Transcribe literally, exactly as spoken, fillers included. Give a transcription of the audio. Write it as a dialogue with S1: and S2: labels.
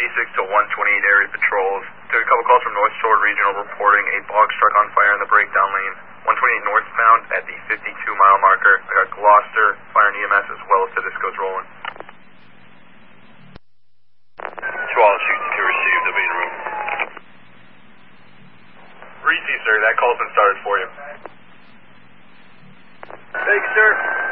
S1: eighty-six to one twenty-eight area patrols. Took a couple calls from North Shore Regional reporting a box truck on fire in the breakdown lane. one twenty-eight northbound at the fifty-two mile marker. I got Gloucester, Fire and E M S as well as Tedesco's rolling.
S2: Chihuahua shooting to receive, they'll be in room.
S1: Reese, sir, that call's been started for you.
S3: Thanks, sir.